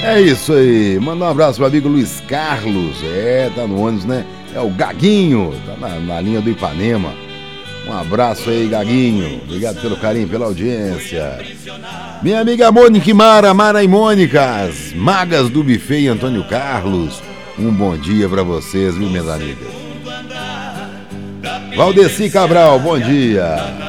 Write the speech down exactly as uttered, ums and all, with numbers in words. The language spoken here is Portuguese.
É isso aí. Manda um abraço pro amigo Luiz Carlos. É, tá no ônibus, né? É o Gaguinho, tá na, na linha do Ipanema. Um abraço aí, Gaguinho. Obrigado pelo carinho, pela audiência. Minha amiga Mônica e Mara, Mara e Mônica, as magas do buffet e Antônio Carlos. Um bom dia pra vocês, viu, minhas amigas? Valdeci Cabral, bom dia.